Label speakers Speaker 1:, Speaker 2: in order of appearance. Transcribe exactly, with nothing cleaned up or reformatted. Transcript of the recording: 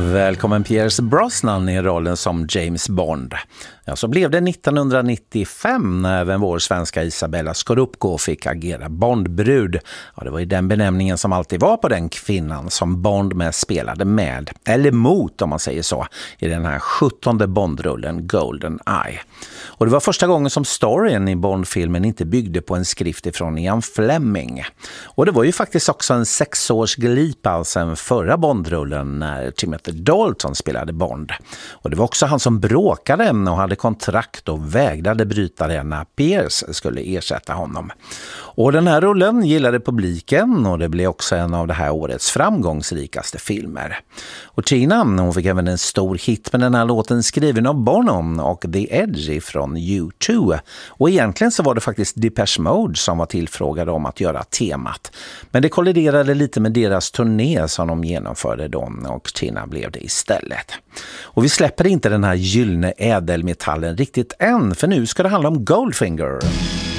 Speaker 1: Välkommen Pierce Brosnan i rollen som James Bond. Ja, så blev det nittonhundranittiofem när även vår svenska Isabella Scorupco fick agera Bondbrud. Ja, det var ju den benämningen som alltid var på den kvinnan som Bond med spelade med, eller mot om man säger så, i den här sjuttonde Bondrullen Golden Eye. Och det var första gången som storyn i Bond-filmen inte byggde på en skrift ifrån Ian Fleming. Och det var ju faktiskt också en sexårs glipa sen förra Bondrullen när Timothy Dalton spelade Bond. Och det var också han som bråkade och hade kontrakt och vägrade bryta det när Pierce skulle ersätta honom. Och den här rullen gillade publiken och det blev också en av det här årets framgångsrikaste filmer. Och Tina, hon fick även en stor hit med den här låten skriven av Bono och The Edge från U två. Och egentligen så var det faktiskt Depeche Mode som var tillfrågade om att göra temat. Men det kolliderade lite med deras turné som de genomförde då och Tina blev det istället. Och vi släpper inte den här gyllene ädelmetallen riktigt än, för nu ska det handla om Goldfinger.